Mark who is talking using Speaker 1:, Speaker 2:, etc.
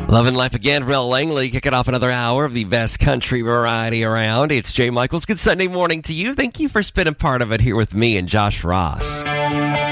Speaker 1: Loving Life Again, Rel Langley, kicking off another hour of the best country variety around. It's Jay Michaels. Good Sunday morning to you. Thank you for spending part of it here with me and Josh Ross.